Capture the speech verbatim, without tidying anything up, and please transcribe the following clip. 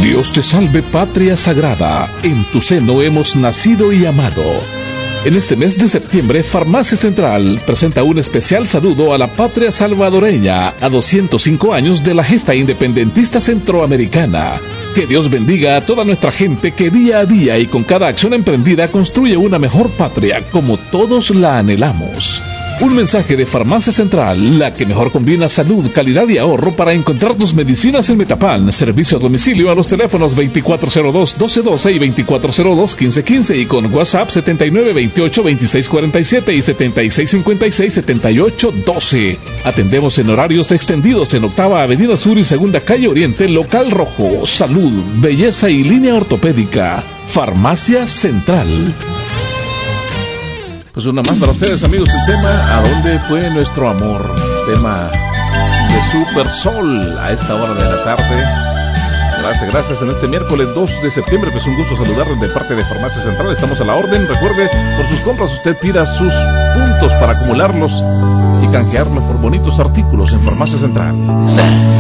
Dios te salve, patria sagrada, en tu seno hemos nacido y amado. En este mes de septiembre, Farmacia Central presenta un especial saludo a la patria salvadoreña a doscientos cinco años de la gesta independentista centroamericana. Que Dios bendiga a toda nuestra gente que día a día y con cada acción emprendida construye una mejor patria como todos la anhelamos. Un mensaje de Farmacia Central, la que mejor combina salud, calidad y ahorro para encontrar tus medicinas en Metapan. Servicio a domicilio a los teléfonos veinticuatro cero dos, doce doce y veinticuatro cero dos, quince quince y con WhatsApp setenta y nueve veintiocho, veintiséis cuarenta y siete y setenta y seis cincuenta y seis, setenta y ocho doce. Atendemos en horarios extendidos en Octava Avenida Sur y Segunda Calle Oriente, Local Rojo. Salud, belleza y línea ortopédica. Farmacia Central. Pues una más para ustedes, amigos, el tema ¿A dónde fue nuestro amor? Tema de Super Sol a esta hora de la tarde. Gracias, gracias en este miércoles dos de septiembre, pues un gusto saludarles de parte de Farmacia Central. Estamos a la orden. Recuerde, por sus compras usted pida sus puntos para acumularlos y canjearlos por bonitos artículos en Farmacia Central.